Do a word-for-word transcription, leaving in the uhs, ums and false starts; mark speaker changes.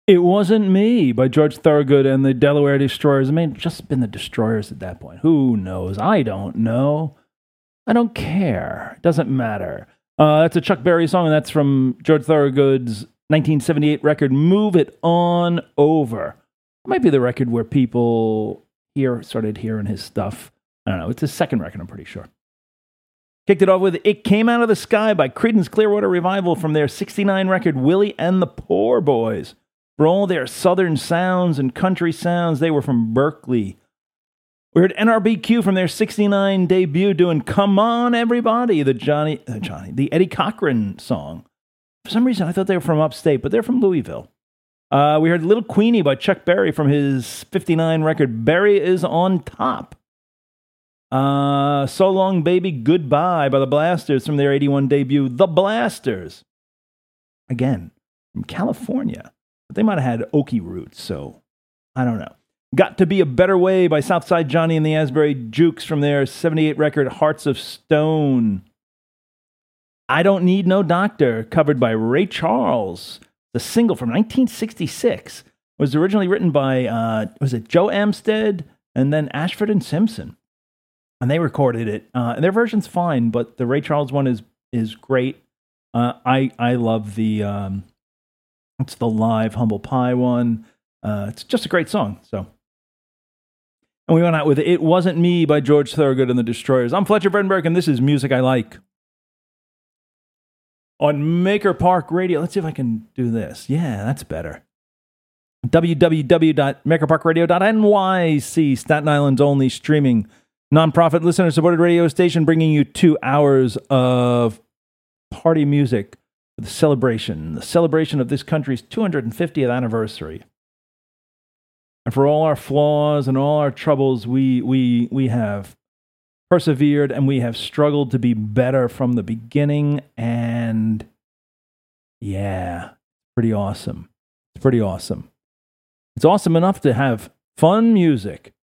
Speaker 1: It Wasn't Me by George Thorogood and the Delaware Destroyers. It may have just been the Destroyers at that point. Who knows? I don't know. I don't care. It doesn't matter. Uh, that's a Chuck Berry song, and that's from George Thorogood's nineteen seventy-eight record, Move It On Over. It might be the record where people here started hearing his stuff. I don't know. It's his second record, I'm pretty sure. Kicked it off with It Came Out of the Sky by Creedence Clearwater Revival from their sixty-nine record, Willie and the Poor Boys. For all their southern sounds and country sounds, they were from Berkeley. We heard N R B Q from their sixty-nine debut doing Come On Everybody, the Johnny, uh, Johnny, the Eddie Cochran song. For some reason, I thought they were from upstate, but they're from Louisville. Uh, we heard Little Queenie by Chuck Berry from his fifty-nine record, Berry Is On Top. Uh, So Long Baby Goodbye by the Blasters from their eighty-one debut, The Blasters. Again, from California. But they might have had Okie roots, so I don't know. Got to Be a Better Way by Southside Johnny and the Asbury Jukes from their seventy-eight record, Hearts of Stone. I Don't Need No Doctor, covered by Ray Charles. The single from nineteen sixty-six was originally written by, uh, was it Joe Amstead and then Ashford and Simpson. And they recorded it. Uh, and their version's fine, but the Ray Charles one is is great. Uh, I I love the um, it's the live Humble Pie one. Uh, it's just a great song. So, and we went out with It Wasn't Me by George Thorogood and the Destroyers. I'm Fletcher Vredenberg, and this is Music I Like on Maker Park Radio. Let's see if I can do this. Yeah, that's better. w w w dot maker park radio dot n y c, Staten Island's only streaming nonprofit listener-supported radio station, bringing you two hours of party music for the celebration, the celebration of this country's two hundred fiftieth anniversary. And for all our flaws and all our troubles, we we we have persevered and we have struggled to be better from the beginning. And yeah, pretty awesome. It's pretty awesome. It's awesome enough to have fun music